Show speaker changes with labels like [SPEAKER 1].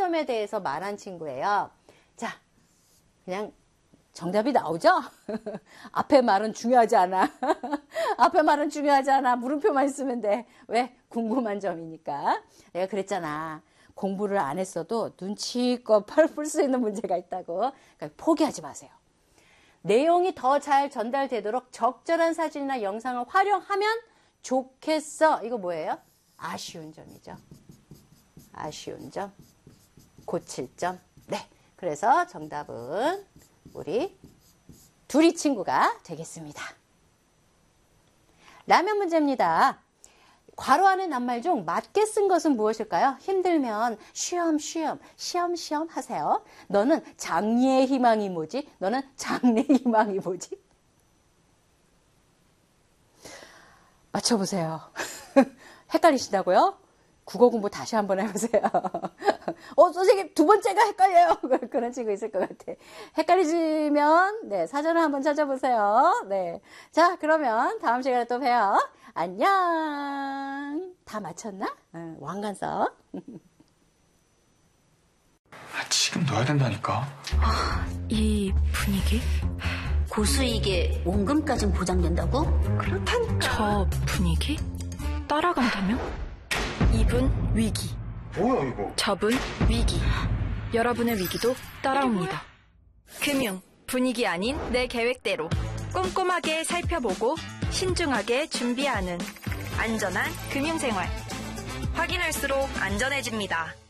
[SPEAKER 1] 시험에 대해서 말한 친구예요. 자, 그냥 정답이 나오죠? 앞에 말은 중요하지 않아. 앞에 말은 중요하지 않아. 물음표만 있으면 돼. 왜? 궁금한 점이니까. 내가 그랬잖아. 공부를 안 했어도 눈치껏 풀 수 있는 문제가 있다고. 그러니까 포기하지 마세요. 내용이 더 잘 전달되도록 적절한 사진이나 영상을 활용하면 좋겠어. 이거 뭐예요? 아쉬운 점이죠. 아쉬운 점. 고칠 점. 네. 그래서 정답은 우리 둘이 친구가 되겠습니다. 라면 문제입니다. 괄호 안의 낱말 중 맞게 쓴 것은 무엇일까요? 힘들면 쉬엄쉬엄 하세요. 너는 장래의 희망이 뭐지? 너는 장래의 희망이 뭐지? 맞춰보세요. 헷갈리신다고요? 국어 공부 다시 한번 해보세요. 선생님 두 번째가 헷갈려요. 그런 친구 있을 것 같아. 헷갈리시면 네, 사전을 한번 찾아보세요. 네, 자 그러면 다음 시간에 또 봬요. 안녕. 다 맞췄나? 왕관석.
[SPEAKER 2] 지금 넣어야 된다니까.
[SPEAKER 3] 이 분위기?
[SPEAKER 4] 고수익에 원금까진 보장된다고?
[SPEAKER 3] 그렇다니까. 저 분위기? 따라간다면? 이분 위기.
[SPEAKER 2] 뭐야 이거?
[SPEAKER 3] 저분 위기. 여러분의 위기도 따라옵니다. 금융, 분위기 아닌 내 계획대로 꼼꼼하게 살펴보고 신중하게 준비하는 안전한 금융생활. 확인할수록 안전해집니다.